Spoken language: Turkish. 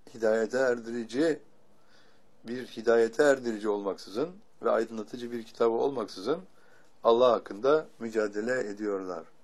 hidayete erdirici olmaksızın ve aydınlatıcı bir kitabı olmaksızın Allah hakkında mücadele ediyorlar.